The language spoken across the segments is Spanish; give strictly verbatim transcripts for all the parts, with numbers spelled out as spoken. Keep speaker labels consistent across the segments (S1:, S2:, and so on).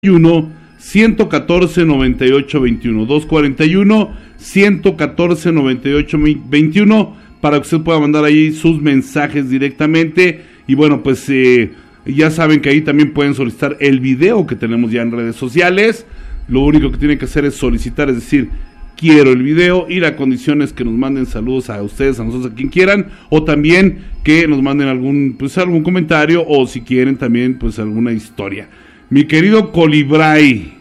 S1: ciento catorce, noventa y ocho veintiuno, dos cuarenta y uno, ciento catorce, noventa y ocho veintiuno, para que usted pueda mandar ahí sus mensajes directamente. Y bueno, pues eh, ya saben que ahí también pueden solicitar el video que tenemos ya en redes sociales. Lo único que tienen que hacer es solicitar, es decir, quiero el video, y la condición es que nos manden saludos a ustedes, a nosotros, a quien quieran, o también que nos manden algún, pues algún comentario, o si quieren también, pues alguna historia. Mi querido Colibray,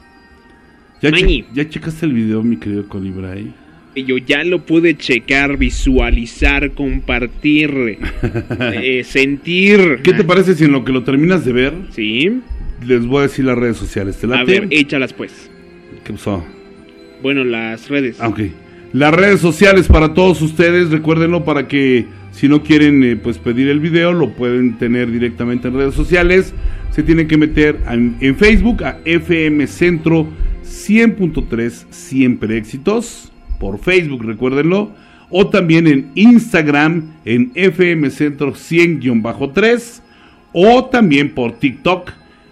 S1: ¿ya, che- ¿ya checaste el video, mi querido Colibray?
S2: Yo ya lo pude checar, visualizar, compartir, eh, sentir.
S1: ¿Qué te parece si en lo que lo terminas de ver?
S2: Sí.
S1: Les voy a decir las redes sociales. ¿Te late?
S2: A ver, échalas pues.
S1: ¿Qué pasó?
S2: Bueno, las redes.
S1: Ah, ok. Las redes sociales para todos ustedes, recuérdenlo, para que si no quieren eh, pues pedir el video, lo pueden tener directamente en redes sociales. Se tienen que meter en, en Facebook a F M Centro cien punto tres, Siempre Éxitos, por Facebook, recuérdenlo, o también en Instagram en F M Centro cien guión tres, o también por TikTok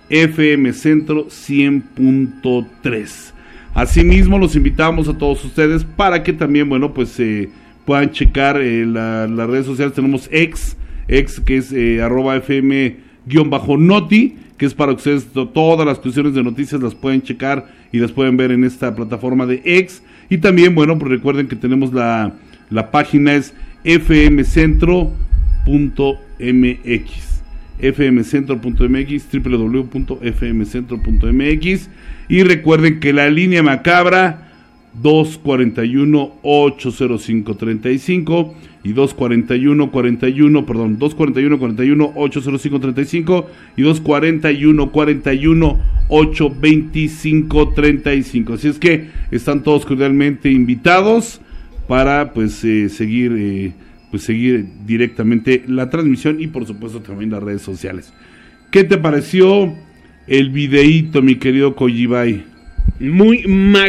S1: F M Centro cien punto tres. Asimismo, los invitamos a todos ustedes para que también, bueno, pues eh, puedan checar eh, la, las redes sociales. Tenemos X, X que es eh, arroba F M guión noti, que es para que ustedes to- todas las cuestiones de noticias las pueden checar y las pueden ver en esta plataforma de X. Y también, bueno, pues recuerden que tenemos la, la página es f m centro punto m x, f m centro punto m x, doble u doble u doble u punto f m centro punto m x. Y recuerden que la línea macabra dos cuarenta y uno, ochenta y cinco treinta y cinco y dos cuarenta y uno, cuarenta y uno, perdón, dos cuarenta y uno, cuarenta y uno, ochenta y cinco treinta y cinco y dos cuarenta y uno, cuarenta y uno, ochenta y veinticinco treinta y cinco. Así es que están todos cordialmente invitados para pues eh, seguir eh, pues seguir directamente la transmisión y por supuesto también las redes sociales. ¿Qué te pareció el videíto, mi querido Koyibay?
S2: Muy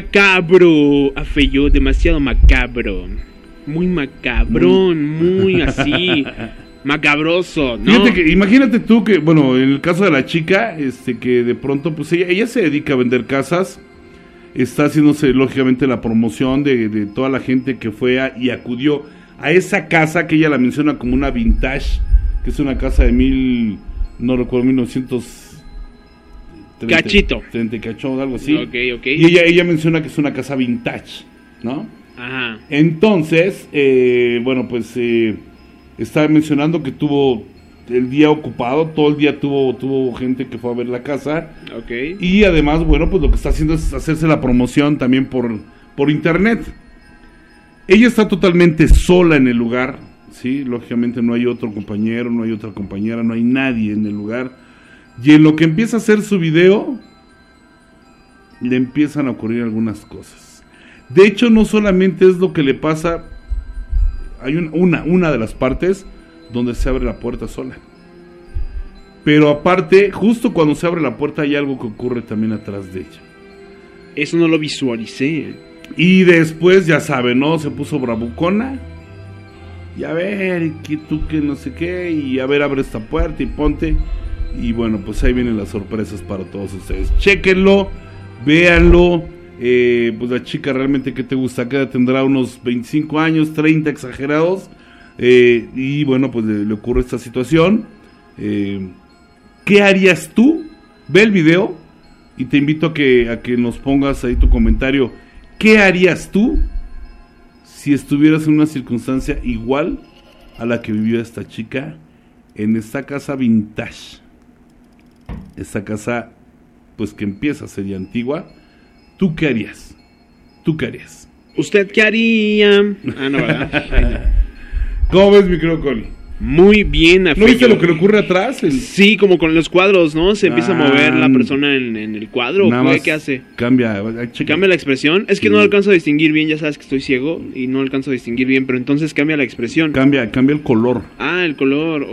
S2: macabro, afeyó, demasiado macabro. Muy macabrón, muy así, macabroso, ¿no?
S1: Fíjate que, imagínate tú que, bueno, en el caso de la chica, este, que de pronto, pues ella, ella se dedica a vender casas, está haciéndose lógicamente la promoción de, de toda la gente que fue a, y acudió a esa casa que ella la menciona como una vintage, que es una casa de mil, no recuerdo, mil novecientos treinta,
S2: Cachito.
S1: treinta cachón, algo así.
S2: Ok, ok.
S1: Y ella, ella menciona que es una casa vintage, ¿no?
S2: Ajá.
S1: Entonces, eh, bueno, pues eh, estaba mencionando que tuvo el día ocupado, todo el día tuvo, tuvo gente que fue a ver la casa.
S2: Ok.
S1: Y además, bueno, pues lo que está haciendo es hacerse la promoción también por, por internet. Ella está totalmente sola en el lugar, ¿sí? Lógicamente no hay otro compañero, no hay otra compañera, no hay nadie en el lugar. Y en lo que empieza a hacer su video, le empiezan a ocurrir algunas cosas. De hecho, no solamente es lo que le pasa, hay un, una, una de las partes donde se abre la puerta sola. Pero aparte, justo cuando se abre la puerta hay algo que ocurre también atrás de ella.
S2: Eso no lo visualicé.
S1: Y después, ya saben, ¿no? Se puso bravucona. Y a ver, que tú que no sé qué, y a ver, abre esta puerta y ponte. Y bueno, pues ahí vienen las sorpresas para todos ustedes. Chéquenlo, véanlo. Eh, pues la chica realmente, ¿qué te gusta? Que tendrá unos veinticinco años, treinta exagerados. Eh, y bueno, pues le, le ocurre esta situación. Eh, ¿Qué harías tú? Ve el video y te invito a que, a que nos pongas ahí tu comentario. ¿Qué harías tú si estuvieras en una circunstancia igual a la que vivió esta chica en esta casa vintage? Esta casa, pues que empieza a ser ya antigua. ¿Tú qué harías? ¿Tú qué harías?
S2: ¿Usted qué haría? Ah, no, ¿verdad?
S1: ¿Cómo ves, mi querido Coli?
S2: Muy bien, afeyó.
S1: ¿No viste lo que le ocurre atrás? El...
S2: Sí, como con los cuadros, ¿no? Se empieza
S1: Ah,
S2: a mover la persona en, en el cuadro.
S1: nada
S2: ¿Qué,
S1: más
S2: ¿Qué hace?
S1: Cambia, checa.
S2: ¿Cambia la expresión? Es que
S1: Sí.
S2: no alcanzo a distinguir bien, ya sabes que estoy ciego y no alcanzo a distinguir bien, pero entonces cambia la expresión.
S1: Cambia, cambia el color.
S2: Ah, el color.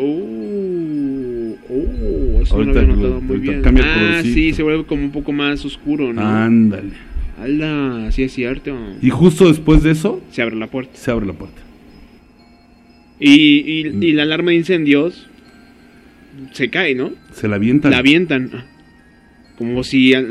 S2: Oh, oh, eso
S1: Ahorita
S2: no lo había notado
S1: lo-
S2: muy
S1: ahorita
S2: bien.
S1: cambia el
S2: Ah,
S1: colorcito.
S2: sí, se vuelve como un poco más oscuro, ¿no?
S1: Ándale.
S2: Alda, sí es cierto.
S1: Y justo después de eso,
S2: Se abre la puerta.
S1: se abre la puerta.
S2: Y, y, y la alarma de incendios se cae, ¿no?
S1: Se la avientan.
S2: La avientan. como si